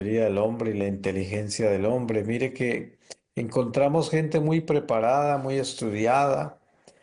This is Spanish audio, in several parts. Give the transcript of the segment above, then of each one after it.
del hombre y la inteligencia del hombre. Mire que encontramos gente muy preparada, muy estudiada,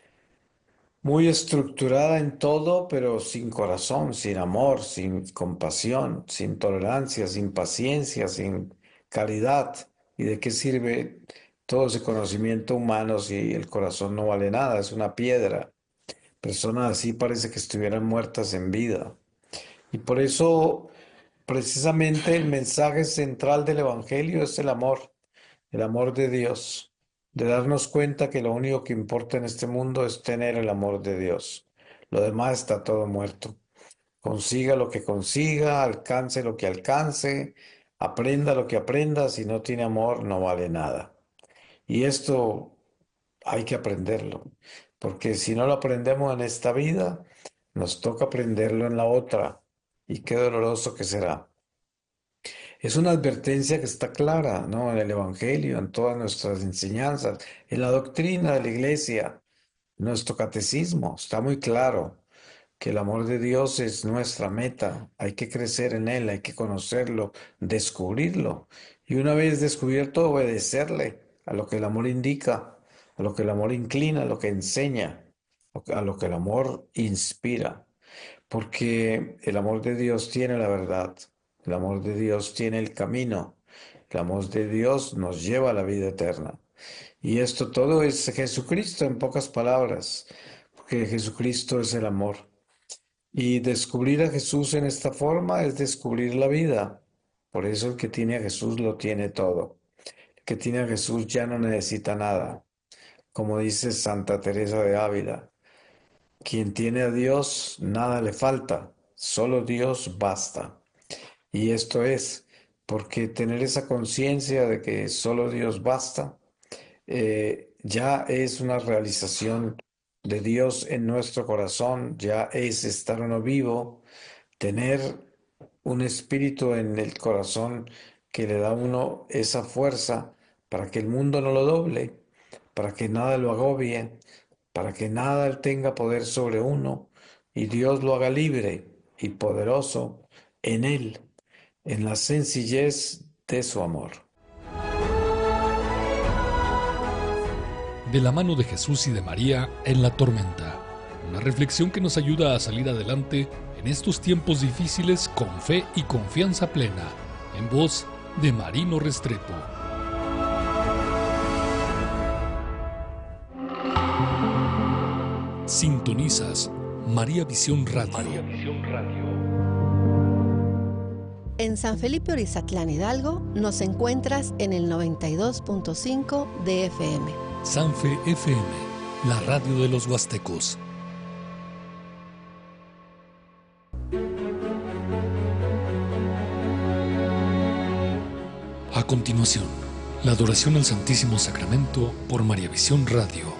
muy estructurada en todo, pero sin corazón, sin amor, sin compasión, sin tolerancia, sin paciencia, sin caridad. ¿Y de qué sirve todo ese conocimiento humano si el corazón no vale nada? Es una piedra. Personas así parece que estuvieran muertas en vida. Y por eso, precisamente, el mensaje central del Evangelio es el amor de Dios, de darnos cuenta que lo único que importa en este mundo es tener el amor de Dios. Lo demás está todo muerto. Consiga lo que consiga, alcance lo que alcance, aprenda lo que aprenda, si no tiene amor no vale nada. Y esto hay que aprenderlo, porque si no lo aprendemos en esta vida, nos toca aprenderlo en la otra. Y qué doloroso que será. Es una advertencia que está clara, ¿no? En el Evangelio, en todas nuestras enseñanzas, en la doctrina de la Iglesia, nuestro catecismo, está muy claro que el amor de Dios es nuestra meta. Hay que crecer en Él, hay que conocerlo, descubrirlo. Y una vez descubierto, obedecerle a lo que el amor indica, a lo que el amor inclina, a lo que enseña, a lo que el amor inspira. Porque el amor de Dios tiene la verdad, el amor de Dios tiene el camino, el amor de Dios nos lleva a la vida eterna. Y esto todo es Jesucristo en pocas palabras, porque Jesucristo es el amor. Y descubrir a Jesús en esta forma es descubrir la vida. Por eso el que tiene a Jesús lo tiene todo. El que tiene a Jesús ya no necesita nada. Como dice Santa Teresa de Ávila, quien tiene a Dios, nada le falta, solo Dios basta. Y esto es porque tener esa conciencia de que solo Dios basta, ya es una realización de Dios en nuestro corazón, ya es estar uno vivo, tener un espíritu en el corazón que le da a uno esa fuerza para que el mundo no lo doble, para que nada lo agobie, para que nada tenga poder sobre uno y Dios lo haga libre y poderoso en él, en la sencillez de su amor. De la mano de Jesús y de María en la tormenta. Una reflexión que nos ayuda a salir adelante en estos tiempos difíciles con fe y confianza plena. En voz de Marino Restrepo. Sintonizas María Visión Radio. María Visión Radio. En San Felipe Orizatlán Hidalgo nos encuentras en el 92.5 de FM. Sanfe FM, la radio de los huastecos. A continuación, la adoración al Santísimo Sacramento por María Visión Radio.